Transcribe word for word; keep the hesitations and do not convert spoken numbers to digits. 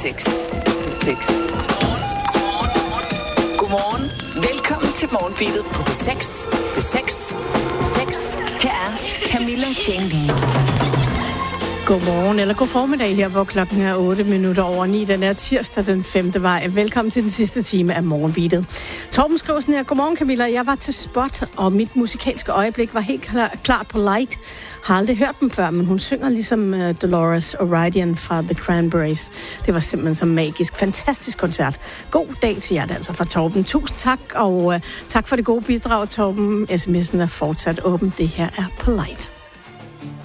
seks. P seks. Godmorgen. Velkommen til Morgenbeatet på P seks. P seks. P seks. Her er Camilla Jane Lea. Godmorgen, eller god formiddag her, hvor klokken er otte minutter over ni. Den er tirsdag den femte maj. Velkommen til den sidste time af Morgenbeatet. Torben skriver sådan her: Godmorgen Camilla, jeg var til Spot, og mit musikalske øjeblik var helt klar, klart på Light. Har aldrig hørt dem før, men hun synger ligesom uh, Dolores O'Riordan fra The Cranberries. Det var simpelthen så magisk. Fantastisk koncert. God dag til jer, altså fra Torben. Tusind tak, og uh, tak for det gode bidrag, Torben. S M S'en er fortsat åben. Det her er på Light.